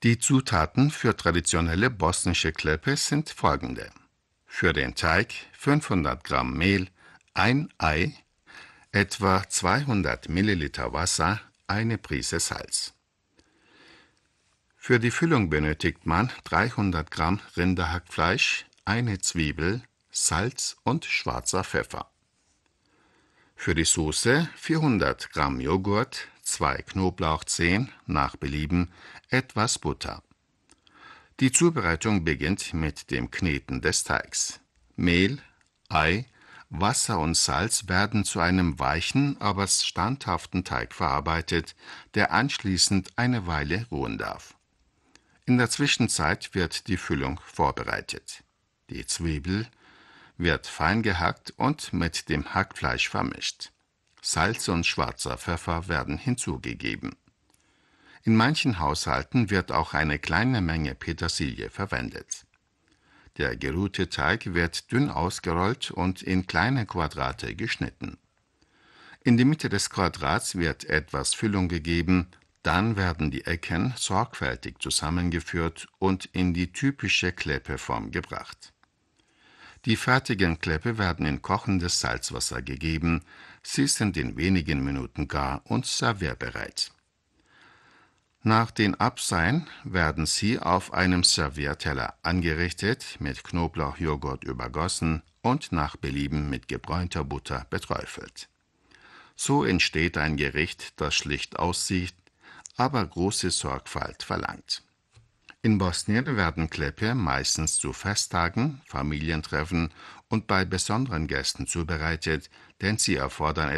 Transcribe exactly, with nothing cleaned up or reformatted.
Die Zutaten für traditionelle bosnische Klepe sind folgende: Für den Teig fünfhundert Gramm Mehl, ein Ei, etwa zweihundert Milliliter Wasser, eine Prise Salz. Für die Füllung benötigt man dreihundert Gramm Rinderhackfleisch, eine Zwiebel, Salz und schwarzer Pfeffer. Für die Soße vierhundert Gramm Joghurt, zwei Knoblauchzehen, nach Belieben, etwas Butter. Die Zubereitung beginnt mit dem Kneten des Teigs. Mehl, Ei, Wasser und Salz werden zu einem weichen, aber standhaften Teig verarbeitet, der anschließend eine Weile ruhen darf. In der Zwischenzeit wird die Füllung vorbereitet. Die Zwiebel wird fein gehackt und mit dem Hackfleisch vermischt. Salz und schwarzer Pfeffer werden hinzugegeben. In manchen Haushalten wird auch eine kleine Menge Petersilie verwendet. Der geruhte Teig wird dünn ausgerollt und in kleine Quadrate geschnitten. In die Mitte des Quadrats wird etwas Füllung gegeben, dann werden die Ecken sorgfältig zusammengeführt und in die typische Klepeform gebracht. Die fertigen Klepe werden in kochendes Salzwasser gegeben, sie sind in wenigen Minuten gar und servierbereit. Nach den Abseien werden sie auf einem Servierteller angerichtet, mit Knoblauchjoghurt übergossen und nach Belieben mit gebräunter Butter beträufelt. So entsteht ein Gericht, das schlicht aussieht, aber große Sorgfalt verlangt. In Bosnien werden Klepe meistens zu Festtagen, Familientreffen und bei besonderen Gästen zubereitet, denn sie erfordern